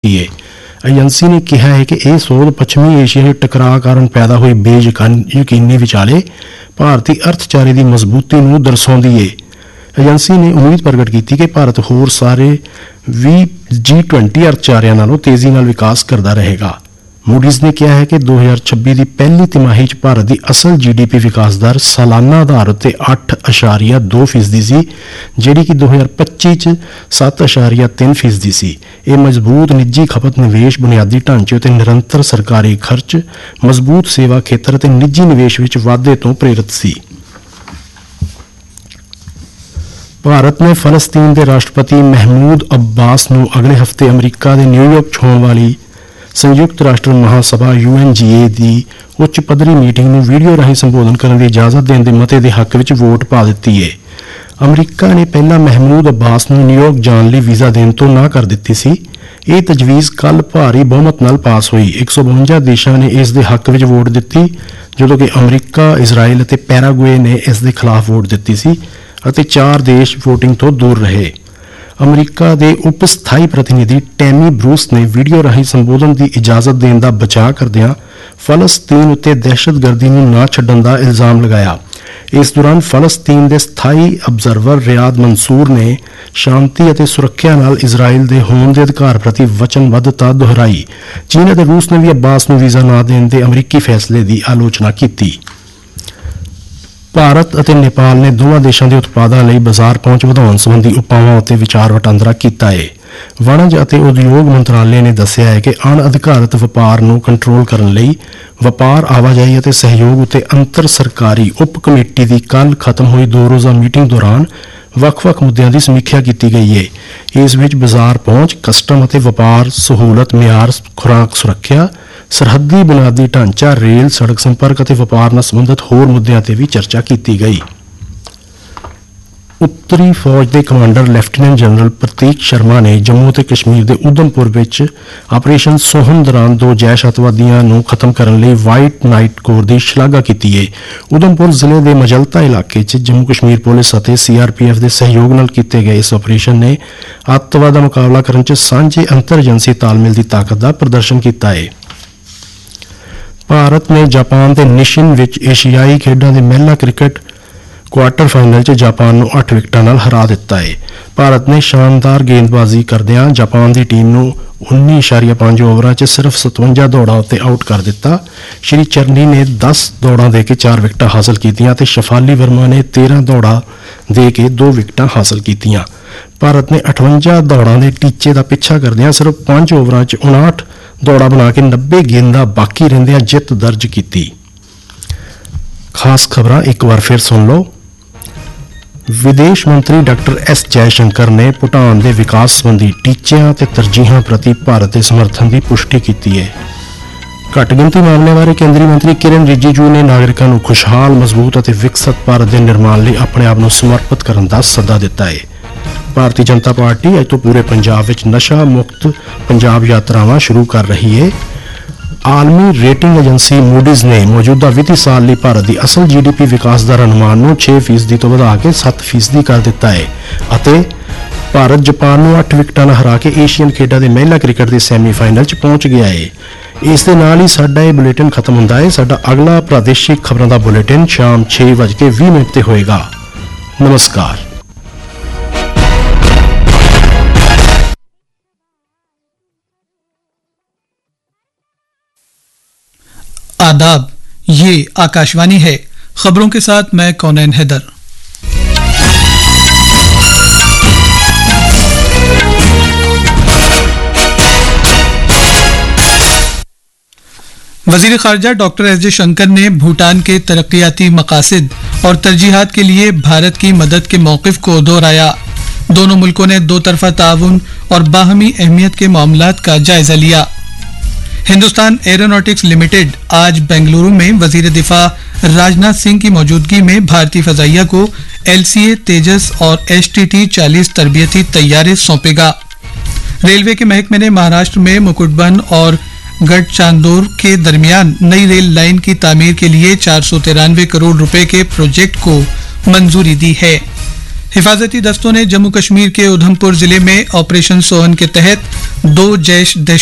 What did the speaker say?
Agency ਨੇ ਕਿਹਾ ਹੈ ਕਿ ਇਹ ਸੋਧ ਪੱਛਮੀ ਏਸ਼ੀਆਈ ਟਕਰਾਅ ਕਾਰਨ ਪੈਦਾ ਹੋਈ ਬੇਯਕੀਨੀ ਵਿਚਾਲੇ ਭਾਰਤੀ ਅਰਥਚਾਰੇ ਦੀ ਮਜ਼ਬੂਤੀ ਨੂੰ ਦਰਸਾਉਂਦੀ ਹੈ। ਏਜੰਸੀ ਨੇ ਉਮੀਦ ਪ੍ਰਗਟ ਕੀਤੀ ਕਿ ਭਾਰਤ ਹੋਰ ਸਾਰੇ G20 ਅਰਥਚਾਰਿਆਂ ਨਾਲੋਂ ਤੇਜ਼ੀ ਨਾਲ ਵਿਕਾਸ ਕਰਦਾ ਰਹੇਗਾ। ਮੂਡੀਜ਼ ਨੇ ਕਿਹਾ ਹੈ ਕਿ 2026 ਦੀ ਪਹਿਲੀ ਤਿਮਾਹੀ 'ਚ ਭਾਰਤ ਦੀ ਅਸਲ GDP ਵਿਕਾਸ ਦਰ ਸਾਲਾਨਾ ਆਧਾਰ ਉੱਤੇ 8.2% ਸੀ, ਜਿਹੜੀ ਕਿ 2025 'ਚ 7.3% ਸੀ। ਇਹ ਮਜ਼ਬੂਤ ਨਿੱਜੀ ਖਪਤ, ਨਿਵੇਸ਼, ਬੁਨਿਆਦੀ ਢਾਂਚੇ ਅਤੇ ਨਿਰੰਤਰ ਸਰਕਾਰੀ ਖਰਚ, ਮਜ਼ਬੂਤ ਸੇਵਾ ਖੇਤਰ ਅਤੇ ਨਿੱਜੀ ਨਿਵੇਸ਼ ਵਿੱਚ ਵਾਧੇ ਤੋਂ ਪ੍ਰੇਰਿਤ ਸੀ। ਭਾਰਤ ਨੇ ਫਲਸਤੀਨ ਦੇ ਰਾਸ਼ਟਰਪਤੀ ਮਹਿਮੂਦ ਅੱਬਾਸ ਨੂੰ ਅਗਲੇ ਹਫ਼ਤੇ ਅਮਰੀਕਾ ਦੇ ਨਿਊਯਾਰਕ 'ਚ ਹੋਣ ਵਾਲੀ ਸੰਯੁਕਤ ਰਾਸ਼ਟਰ ਮਹਾਸਭਾ UNGA ਦੀ ਉੱਚ ਪੱਧਰੀ ਮੀਟਿੰਗ ਨੂੰ ਵੀਡੀਓ ਰਾਹੀਂ ਸੰਬੋਧਨ ਕਰਨ ਦੀ ਇਜਾਜ਼ਤ ਦੇਣ ਦੇ ਮਤੇ ਦੇ ਹੱਕ ਵਿੱਚ ਵੋਟ ਪਾ ਦਿੱਤੀ ਹੈ। ਅਮਰੀਕਾ ਨੇ ਪਹਿਲਾਂ ਮਹਿਮੂਦ ਅੱਬਾਸ ਨੂੰ ਨਿਊਯਾਰਕ ਜਾਣ ਲਈ ਵੀਜ਼ਾ ਦੇਣ ਤੋਂ ਨਾਂਹ ਕਰ ਦਿੱਤੀ ਸੀ। ਇਹ ਤਜਵੀਜ਼ ਕੱਲ੍ਹ ਭਾਰੀ ਬਹੁਮਤ ਨਾਲ ਪਾਸ ਹੋਈ। 152 ਦੇਸ਼ਾਂ ਨੇ ਇਸ ਦੇ ਹੱਕ ਵਿੱਚ ਵੋਟ ਦਿੱਤੀ, ਜਦੋਂ ਕਿ ਅਮਰੀਕਾ, ਇਜ਼ਰਾਈਲ ਅਤੇ ਪੈਰਾਗੁਏ ਨੇ ਇਸ ਦੇ ਖਿਲਾਫ ਵੋਟ ਦਿੱਤੀ ਸੀ ਅਤੇ 4 ਦੇਸ਼ ਵੋਟਿੰਗ ਤੋਂ ਦੂਰ ਰਹੇ। ਅਮਰੀਕਾ ਦੇ ਉਪ ਸਥਾਈ ਪ੍ਰਤੀਨਿਧੀ ਟੈਮੀ ਬਰੂਸ ਨੇ ਵੀਡੀਓ ਰਾਹੀਂ ਸੰਬੋਧਨ ਦੀ ਇਜਾਜ਼ਤ ਦੇਣ ਦਾ ਬਚਾਅ ਕਰਦਿਆਂ ਫਲਸਤੀਨ ਉੱਤੇ ਦਹਿਸ਼ਤਗਰਦੀ ਨੂੰ ਨਾ ਛੱਡਣ ਦਾ ਇਲਜ਼ਾਮ ਲਗਾਇਆ। ਇਸ ਦੌਰਾਨ ਫਲਸਤੀਨ ਦੇ ਸਥਾਈ ਅਬਜ਼ਰਵਰ ਰਿਆਦ ਮਨਸੂਰ ਨੇ ਸ਼ਾਂਤੀ ਅਤੇ ਸੁਰੱਖਿਆ ਨਾਲ ਇਜ਼ਰਾਈਲ ਦੇ ਹੋਂਦ ਦੇ ਅਧਿਕਾਰ ਪ੍ਰਤੀ ਵਚਨਬੱਧਤਾ ਦੁਹਰਾਈ। ਚੀਨ ਅਤੇ ਰੂਸ ਨੇ ਵੀ ਅੱਬਾਸ ਨੂੰ ਵੀਜ਼ਾ ਨਾ ਦੇਣ ਦੇ ਅਮਰੀਕੀ ਫੈਸਲੇ ਦੀ ਆਲੋਚਨਾ ਕੀਤੀ। ਭਾਰਤ ਅਤੇ ਨੇਪਾਲ ਨੇ ਦੋਵਾਂ ਦੇਸ਼ਾਂ ਦੇ ਉਤਪਾਦਾਂ ਲਈ ਬਾਜ਼ਾਰ ਪਹੁੰਚ ਵਧਾਉਣ ਸੰਬੰਧੀ ਉਪਾਵਾਂ ਉੱਤੇ ਵਿਚਾਰ ਵਟਾਂਦਰਾ ਕੀਤਾ ਹੈ। ਵਣਜ ਅਤੇ ਉਦਯੋਗ ਮੰਤਰਾਲੇ ਨੇ ਦੱਸਿਆ ਹੈ ਕਿ ਅਣਅਧਿਕਾਰਤ ਵਪਾਰ ਨੂੰ ਕੰਟਰੋਲ ਕਰਨ ਲਈ ਵਪਾਰ, ਆਵਾਜਾਈ ਅਤੇ ਸਹਿਯੋਗ ਉੱਤੇ ਅੰਤਰ ਸਰਕਾਰੀ ਉਪ ਕਮੇਟੀ ਦੀ ਕੱਲ੍ਹ ਖਤਮ ਹੋਈ 2 ਰੋਜ਼ਾ ਮੀਟਿੰਗ ਦੌਰਾਨ ਵੱਖ-ਵੱਖ ਮੁੱਦਿਆਂ ਦੀ ਸਮੀਖਿਆ ਕੀਤੀ ਗਈ ਹੈ। ਇਸ ਵਿੱਚ ਬਾਜ਼ਾਰ ਪਹੁੰਚ, ਕਸਟਮ ਅਤੇ ਵਪਾਰ ਸਹੂਲਤ, ਮਿਆਰ, ਖੁਰਾਕ ਸੁਰੱਖਿਆ, ਸਰਹੱਦੀ ਬੁਨਿਆਦੀ ਢਾਂਚਾ, ਰੇਲ, ਸੜਕ ਸੰਪਰਕ ਅਤੇ ਵਪਾਰ ਨਾਲ ਸੰਬੰਧਿਤ ਹੋਰ ਮੁੱਦਿਆਂ ਤੇ ਵੀ ਚਰਚਾ ਕੀਤੀ ਗਈ। ਉੱਤਰੀ ਫੌਜ ਦੇ ਕਮਾਂਡਰ ਲੈਫਟੀਨੈਂਟ ਜਨਰਲ ਪ੍ਰਤੀਕ ਸ਼ਰਮਾ ਨੇ ਜੰਮੂ ਅਤੇ ਕਸ਼ਮੀਰ ਦੇ ਉਧਮਪੁਰ ਵਿੱਚ ਆਪਰੇਸ਼ਨ ਸੋਹਨ ਦੌਰਾਨ 2 ਦਹਿਸ਼ਤ ਅੱਤਵਾਦੀਆਂ ਨੂੰ ਖਤਮ ਕਰਨ ਲਈ ਵਾਈਟ ਨਾਈਟ ਕੋਰ ਦੀ ਸ਼ਲਾਘਾ ਕੀਤੀ ਹੈ। ਉਧਮਪੁਰ ਜ਼ਿਲ੍ਹੇ ਦੇ ਮਜਲਤਾ ਇਲਾਕੇ 'ਚ ਜੰਮੂ ਕਸ਼ਮੀਰ ਪੁਲਿਸ ਅਤੇ CRPF ਦੇ ਸਹਿਯੋਗ ਨਾਲ ਕੀਤੇ ਗਏ ਇਸ ਆਪਰੇਸ਼ਨ ਨੇ ਅੱਤਵਾਦ ਦਾ ਮੁਕਾਬਲਾ ਕਰਨ 'ਚ ਸਾਂਝੇ ਅੰਤਰ ਏਜੰਸੀ ਤਾਲਮੇਲ ਦੀ ਤਾਕਤ ਦਾ ਪ੍ਰਦਰਸ਼ਨ ਕੀਤਾ ਹੈ। ਭਾਰਤ ਨੇ ਜਾਪਾਨ ਦੇ ਨਿਸ਼ਿਨ ਵਿੱਚ ਏਸ਼ੀਆਈ ਖੇਡਾਂ ਦੇ ਮਹਿਲਾ ਕ੍ਰਿਕਟ ਕੁਆਰਟਰ ਫਾਈਨਲ 'ਚ ਜਾਪਾਨ ਨੂੰ 8 ਵਿਕਟਾਂ ਨਾਲ ਹਰਾ ਦਿੱਤਾ ਹੈ। ਭਾਰਤ ਨੇ ਸ਼ਾਨਦਾਰ ਗੇਂਦਬਾਜ਼ੀ ਕਰਦਿਆਂ ਜਾਪਾਨ ਦੀ ਟੀਮ ਨੂੰ 19.5 ਓਵਰਾਂ 'ਚ ਸਿਰਫ 57 ਦੌੜਾਂ ਉੱਤੇ ਆਊਟ ਕਰ ਦਿੱਤਾ। ਸ਼੍ਰੀ ਚਰਨੀ ਨੇ 10 ਦੌੜਾਂ ਦੇ ਕੇ 4 ਵਿਕਟਾਂ ਹਾਸਲ ਕੀਤੀਆਂ ਅਤੇ ਸ਼ਫਾਲੀ ਵਰਮਾ ਨੇ 13 ਦੌੜਾਂ ਦੇ ਕੇ 2 ਵਿਕਟਾਂ ਹਾਸਲ ਕੀਤੀਆਂ। ਭਾਰਤ ਨੇ 58 ਦੌੜਾਂ ਦੇ ਟੀਚੇ ਦਾ ਪਿੱਛਾ ਕਰਦਿਆਂ ਸਿਰਫ 5 ਓਵਰਾਂ 'ਚ 59 ਦੌੜਾਂ ਬਣਾ ਕੇ 90 ਗੇਂਦਾਂ ਬਾਕੀ ਰਹਿੰਦਿਆਂ ਜਿੱਤ ਦਰਜ ਕੀਤੀ। ਖਾਸ ਖਬਰਾਂ ਇੱਕ ਵਾਰ ਫਿਰ ਸੁਣ ਲਓ। ਵਿਦੇਸ਼ ਮੰਤਰੀ ਡਾਕਟਰ S ਜੈਸ਼ੰਕਰ ਨੇ ਭੂਟਾਨ ਦੇ ਵਿਕਾਸ ਸੰਬੰਧੀ ਟੀਚਿਆਂ ਅਤੇ ਤਰਜੀਹਾਂ ਪ੍ਰਤੀ ਭਾਰਤ ਦੇ ਸਮਰਥਨ ਦੀ ਪੁਸ਼ਟੀ ਕੀਤੀ ਹੈ। ਘੱਟ ਗਿਣਤੀ ਮਾਮਲਿਆਂ ਬਾਰੇ ਕੇਂਦਰੀ ਮੰਤਰੀ ਕਿਰਨ ਰਿਜੀਜੂ ਨੇ ਨਾਗਰਿਕਾਂ ਨੂੰ ਖੁਸ਼ਹਾਲ, ਮਜ਼ਬੂਤ ਅਤੇ ਵਿਕਸਤ ਭਾਰਤ ਦੇ ਨਿਰਮਾਣ ਲਈ ਆਪਣੇ ਆਪ ਨੂੰ ਸਮਰਪਿਤ ਕਰਨ ਦਾ ਸੱਦਾ ਦਿੱਤਾ ਹੈ। ਭਾਰਤੀ ਜਨਤਾ ਪਾਰਟੀ ਅੱਜ ਤੋਂ ਪੂਰੇ ਪੰਜਾਬ ਵਿੱਚ ਨਸ਼ਾ ਮੁਕਤ ਪੰਜਾਬ ਯਾਤਰਾਵਾਂ ਸ਼ੁਰੂ ਕਰ ਰਹੀ ਹੈ। ਆਲਮੀ ਰੇਟਿੰਗ ਏਜੰਸੀ ਮੂਡੀਜ਼ ਨੇ ਮੌਜੂਦਾ ਵਿੱਤੀ ਸਾਲ ਲਈ ਭਾਰਤ ਦੀ ਅਸਲ GDP ਵਿਕਾਸ ਦਰ ਅਨੁਮਾਨ ਨੂੰ 6% ਤੋਂ ਵਧਾ ਕੇ 7% ਕਰ ਦਿੱਤਾ ਹੈ ਅਤੇ ਭਾਰਤ ਜਾਪਾਨ ਨੂੰ 8 ਵਿਕਟਾਂ ਨਾਲ ਹਰਾ ਕੇ ਏਸ਼ੀਅਨ ਖੇਡਾਂ ਦੇ ਮਹਿਲਾ ਕ੍ਰਿਕਟ ਦੇ ਸੈਮੀਫਾਈਨਲ 'ਚ ਪਹੁੰਚ ਗਿਆ ਹੈ। ਇਸ ਦੇ ਨਾਲ ਹੀ ਸਾਡਾ ਇਹ ਬੁਲੇਟਿਨ ਖਤਮ ਹੁੰਦਾ ਹੈ। ਸਾਡਾ ਅਗਲਾ ਪ੍ਰਾਦੇਸ਼ਿਕ ਖਬਰਾਂ ਦਾ ਬੁਲੇਟਿਨ ਸ਼ਾਮ 6:20 ਤੇ ਹੋਏਗਾ। ਨਮਸਕਾਰ। आदाब, ये आकाशवाणी है। खबरों के साथ मैं कौनैन हैदर। वजीर खारजा डॉक्टर एस जयशंकर ने भूटान के तरक्याती मकासद और तरजीहात के लिए भारत की मदद के मौक़िफ़ को दोहराया। दोनों मुल्कों ने दो तरफा ताउन और बाहमी अहमियत के मामलात का जायजा लिया। हिंदुस्तान एरोनॉटिक्स लिमिटेड आज बेंगलुरु में वजीर दिफा राजनाथ सिंह की मौजूदगी में भारतीय फजाइया को LCA तेजस और HTT 40 तरबियती तैयारे सौंपेगा। रेलवे के महकमे ने महाराष्ट्र में मुकुटबन और गढ़चांदोर के दरमियान नई रेल लाइन की तामीर के लिए 493 करोड़ रुपए के प्रोजेक्ट को मंजूरी दी है। हिफाजती दस्तों ने जम्मू कश्मीर के उधमपुर जिले में ऑपरेशन सोहन के तहत 2 जैश